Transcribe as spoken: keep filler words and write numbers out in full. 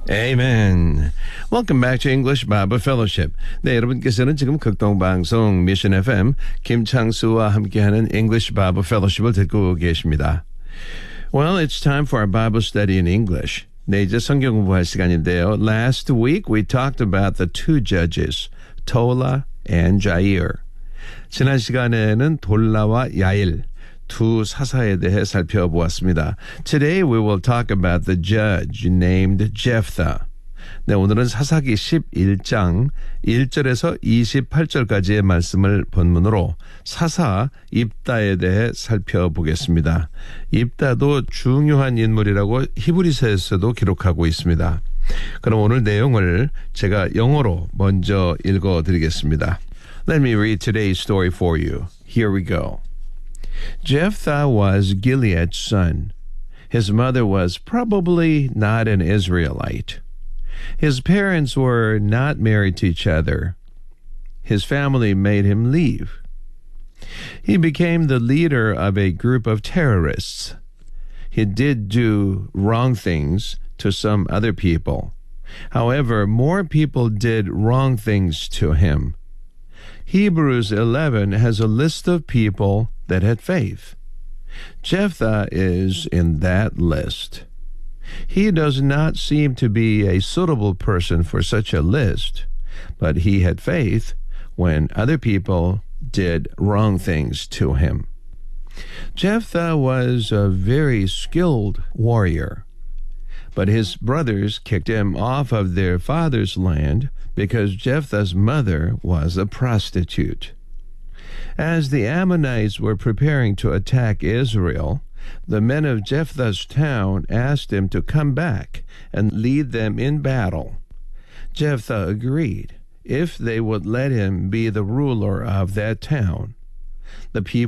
Amen. Welcome back to English Bible Fellowship. 네, 여러분께서는 지금 극동방송 미션 에프엠 김창수와 함께하는 English Bible Fellowship을 듣고 계십니다. Well, it's time for our Bible study in English. 네, 이제 성경 공부할 시간인데요. Last week we talked about the two judges, Tola and Jair. 지난 시간에는 돌라와 야일, 두 사사에 대해 살펴보았습니다. Today we will talk about the judge named Jephthah. 네, 오늘은 사사기 십일 장 일 절에서 이십팔 절까지의 말씀을 본문으로 사사 입다에 대해 살펴보겠습니다. 입다도 중요한 인물이라고 히브리서에서도 기록하고 있습니다. 그럼 오늘 내용을 제가 영어로 먼저 읽어드리겠습니다. Let me read today's story for you. Here we go. Jephthah was Gilead's son. His mother was probably not an Israelite. His parents were not married to each other. His family made him leave. He became the leader of a group of terrorists. He did do wrong things to some other people. However, more people did wrong things to him. Hebrews eleven has a list of people that had faith. Jephthah is in that list. He does not seem to be a suitable person for such a list, but he had faith when other people did wrong things to him. Jephthah was a very skilled warrior, but his brothers kicked him off of their father's land because Jephthah's mother was a prostitute. As the Ammonites were preparing to attack Israel, the men of Jephthah's town asked him to come back and lead them in battle. Jephthah agreed if they would let him be the ruler of that town. The people